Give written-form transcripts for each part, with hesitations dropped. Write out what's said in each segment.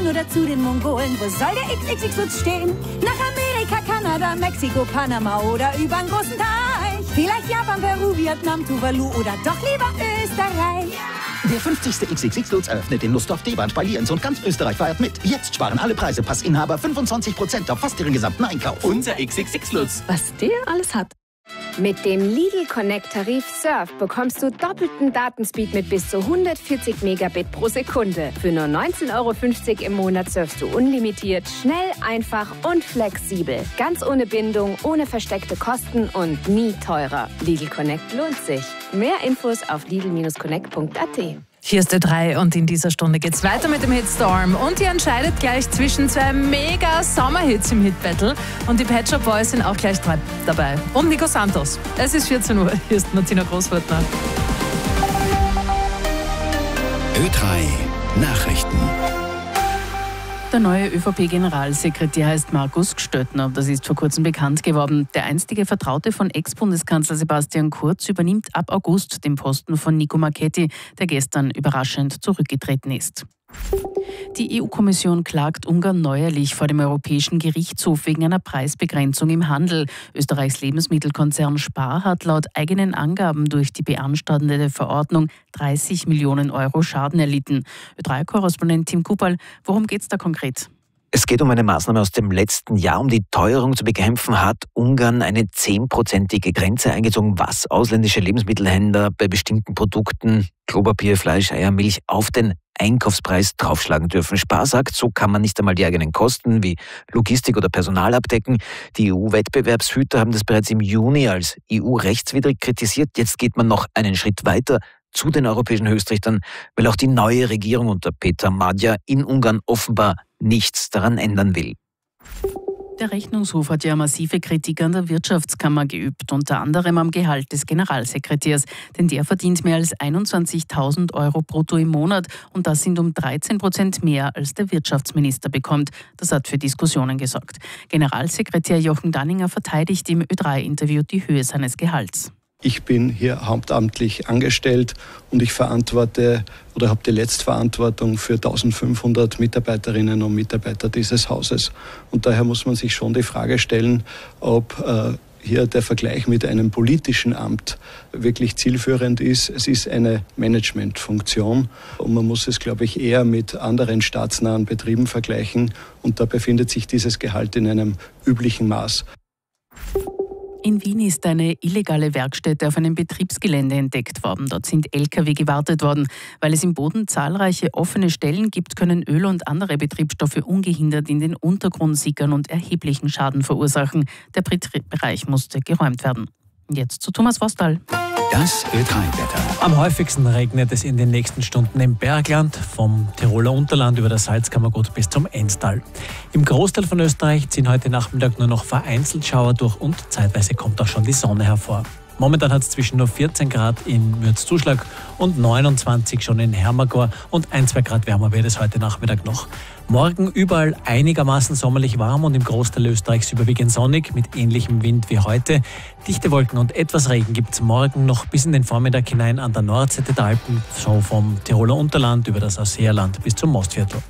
oder zu den Mongolen? Wo soll der XXX stehen? Nach Amerika, Kanada, Mexiko, Panama oder übern großen Teich? Vielleicht Japan, Peru, Vietnam, Tuvalu oder doch lieber Österreich? Der 50. XXX-Lutz eröffnet in Lustdorf, Deband, bei Lienz und ganz Österreich feiert mit. Jetzt sparen alle Preise Passinhaber 25% auf fast ihren gesamten Einkauf. Unser XXX-Lutz. Was der alles hat. Mit dem Lidl Connect-Tarif Surf bekommst du doppelten Datenspeed mit bis zu 140 Megabit pro Sekunde. Für nur 19,50 € im Monat surfst du unlimitiert, schnell, einfach und flexibel. Ganz ohne Bindung, ohne versteckte Kosten und nie teurer. Lidl Connect lohnt sich. Mehr Infos auf lidl-connect.at. Hier ist Ö3 und in dieser Stunde geht's weiter mit dem Hitstorm. Und ihr entscheidet gleich zwischen zwei mega Sommerhits im Hitbattle. Und die Pet Shop Boys sind auch gleich dabei. Und Nico Santos. Es ist 14 Uhr. Hier ist Martina Großwörtner. Ö3 Nachrichten. Der neue ÖVP-Generalsekretär heißt Markus Gstöttner. Das ist vor kurzem bekannt geworden. Der einstige Vertraute von Ex-Bundeskanzler Sebastian Kurz übernimmt ab August den Posten von Nico Marchetti, der gestern überraschend zurückgetreten ist. Die EU-Kommission klagt Ungarn neuerlich vor dem Europäischen Gerichtshof wegen einer Preisbegrenzung im Handel. Österreichs Lebensmittelkonzern Spar hat laut eigenen Angaben durch die beanstandete Verordnung 30 Millionen € Schaden erlitten. Ö3-Korrespondent Tim Kupal, worum geht es da konkret? Es geht um eine Maßnahme aus dem letzten Jahr. Um die Teuerung zu bekämpfen, hat Ungarn eine 10%ige Grenze eingezogen, was ausländische Lebensmittelhändler bei bestimmten Produkten, Klopapier, Fleisch, Eier, Milch, auf den Einkaufspreis draufschlagen dürfen. Spar sagt, so kann man nicht einmal die eigenen Kosten wie Logistik oder Personal abdecken. Die EU-Wettbewerbshüter haben das bereits im Juni als EU-rechtswidrig kritisiert. Jetzt geht man noch einen Schritt weiter zu den europäischen Höchstrichtern, weil auch die neue Regierung unter Peter Magyar in Ungarn offenbar nichts daran ändern will. Der Rechnungshof hat ja massive Kritik an der Wirtschaftskammer geübt, unter anderem am Gehalt des Generalsekretärs. Denn der verdient mehr als 21.000 € brutto im Monat und das sind um 13% mehr, als der Wirtschaftsminister bekommt. Das hat für Diskussionen gesorgt. Generalsekretär Jochen Danninger verteidigt im Ö3-Interview die Höhe seines Gehalts. Ich bin hier hauptamtlich angestellt und ich verantworte oder habe die Letztverantwortung für 1500 Mitarbeiterinnen und Mitarbeiter dieses Hauses. Und daher muss man sich schon die Frage stellen, ob hier der Vergleich mit einem politischen Amt wirklich zielführend ist. Es ist eine Managementfunktion und man muss es, glaube ich, eher mit anderen staatsnahen Betrieben vergleichen. Und da befindet sich dieses Gehalt in einem üblichen Maß. In Wien ist eine illegale Werkstätte auf einem Betriebsgelände entdeckt worden. Dort sind Lkw gewartet worden. Weil es im Boden zahlreiche offene Stellen gibt, können Öl und andere Betriebsstoffe ungehindert in den Untergrund sickern und erheblichen Schaden verursachen. Der Bereich musste geräumt werden. Jetzt zu Thomas Vostal. Das Ö3-Wetter. Am häufigsten regnet es in den nächsten Stunden im Bergland, vom Tiroler Unterland über das Salzkammergut bis zum Enstal. Im Großteil von Österreich ziehen heute Nachmittag nur noch vereinzelt Schauer durch und zeitweise kommt auch schon die Sonne hervor. Momentan hat es zwischen nur 14 Grad in Mürzzuschlag und 29 schon in Hermagor und 1-2 Grad wärmer wird es heute Nachmittag noch. Morgen überall einigermaßen sommerlich warm und im Großteil Österreichs überwiegend sonnig mit ähnlichem Wind wie heute. Dichte Wolken und etwas Regen gibt es morgen noch bis in den Vormittag hinein an der Nordseite der Alpen, so vom Tiroler Unterland über das Ausseerland bis zum Mostviertel.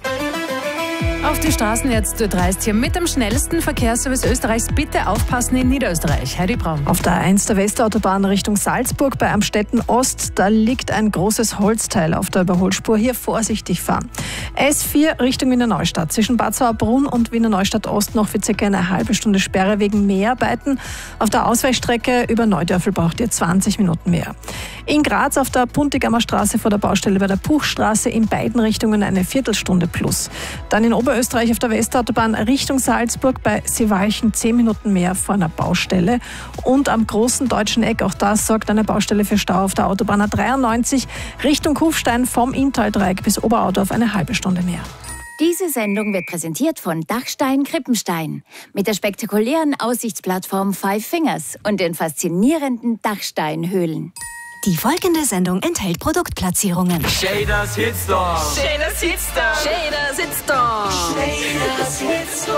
Auf die Straßen jetzt Ö3 hier mit dem schnellsten Verkehrsservice Österreichs. Bitte aufpassen in Niederösterreich. Heidi Braun. Auf der A1 der Westautobahn Richtung Salzburg bei Amstetten Ost, da liegt ein großes Holzteil auf der Überholspur. Hier vorsichtig fahren. S4 Richtung Wiener Neustadt. Zwischen Bad Sauerbrunn und Wiener Neustadt Ost noch für circa eine halbe Stunde Sperre wegen Mäharbeiten. Auf der Ausweichstrecke über Neudörfel braucht ihr 20 Minuten mehr. In Graz auf der Puntigammer Straße vor der Baustelle bei der Puchstraße in beiden Richtungen eine Viertelstunde plus. Dann in Oberösterreich auf der Westautobahn Richtung Salzburg bei Seewalchen 10 Minuten mehr vor einer Baustelle. Und am großen deutschen Eck, auch das sorgt eine Baustelle für Stau auf der Autobahn A93 Richtung Kufstein vom Inntal-Dreieck bis Oberaudorf eine halbe Stunde mehr. Diese Sendung wird präsentiert von Dachstein Krippenstein mit der spektakulären Aussichtsplattform Five Fingers und den faszinierenden Dachsteinhöhlen. Die folgende Sendung enthält Produktplatzierungen. Shaders Hitstorm. Shaders Hitstorm. Shaders Hitstorm. Shaders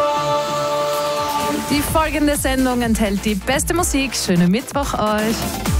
Hitstorm. Die folgende Sendung enthält die beste Musik. Schönen Mittwoch euch.